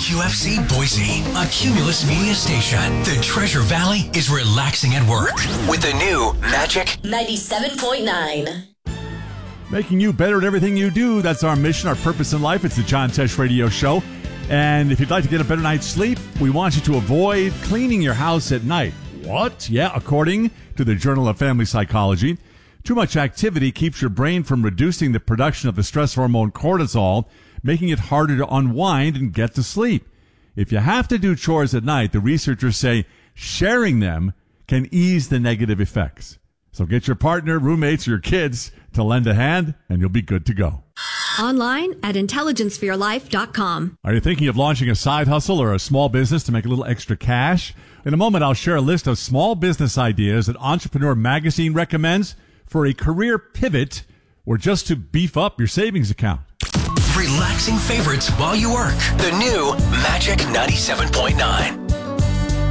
WQFC Boise, a Cumulus Media station. The Treasure Valley is relaxing at work with the new Magic 97.9. Making you better at everything you do. That's our mission, our purpose in life. It's the John Tesh Radio Show. And if you'd like to get a better night's sleep, we want you to avoid cleaning your house at night. What? Yeah, according to the Journal of Family Psychology, too much activity keeps your brain from reducing the production of the stress hormone cortisol, making it harder to unwind and get to sleep. If you have to do chores at night, the researchers say sharing them can ease the negative effects. So get your partner, roommates, or your kids to lend a hand, and you'll be good to go. Online at intelligenceforyourlife.com. Are you thinking of launching a side hustle or a small business to make a little extra cash? In a moment, I'll share a list of small business ideas that Entrepreneur Magazine recommends for a career pivot or just to beef up your savings account. Relaxing favorites while you work. The new Magic 97.9.